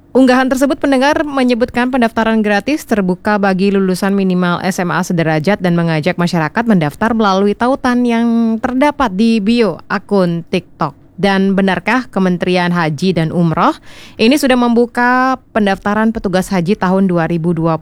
Unggahan tersebut pendengar menyebutkan pendaftaran gratis terbuka bagi lulusan minimal SMA sederajat dan mengajak masyarakat mendaftar melalui tautan yang terdapat di bio akun TikTok. Dan benarkah Kementerian Haji dan Umroh ini sudah membuka pendaftaran petugas haji tahun 2027?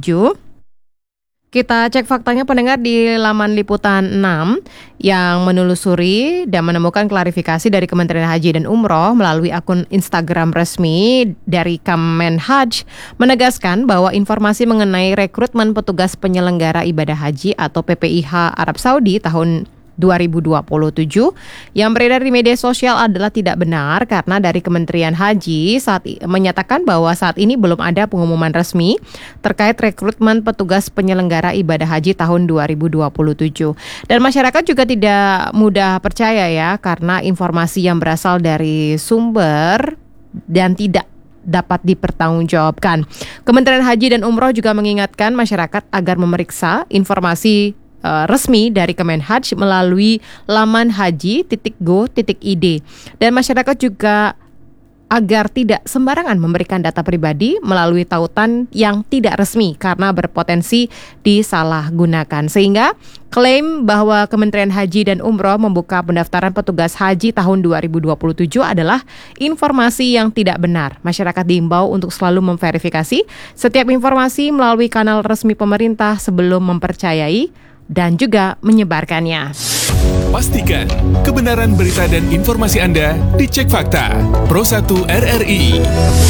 Kita cek faktanya pendengar di laman Liputan 6 yang menelusuri dan menemukan klarifikasi dari Kementerian Haji dan Umroh melalui akun Instagram resmi dari Kemenhaj menegaskan bahwa informasi mengenai rekrutmen petugas penyelenggara ibadah haji atau PPIH Arab Saudi tahun 2027 yang beredar di media sosial adalah tidak benar karena dari Kementerian Haji menyatakan bahwa saat ini belum ada pengumuman resmi terkait rekrutmen petugas penyelenggara ibadah haji tahun 2027. Dan masyarakat juga tidak mudah percaya ya karena informasi yang berasal dari sumber dan tidak dapat dipertanggungjawabkan. Kementerian Haji dan Umroh juga mengingatkan masyarakat agar memeriksa informasi resmi dari Kemenhaj melalui laman haji.go.id dan masyarakat juga agar tidak sembarangan memberikan data pribadi melalui tautan yang tidak resmi karena berpotensi disalahgunakan. Sehingga klaim bahwa Kementerian Haji dan Umroh membuka pendaftaran petugas haji tahun 2027 adalah informasi yang tidak benar. Masyarakat diimbau untuk selalu memverifikasi setiap informasi melalui kanal resmi pemerintah sebelum mempercayai dan juga menyebarkannya. Pastikan kebenaran berita dan informasi Anda dicek fakta. Pro 1 RRI.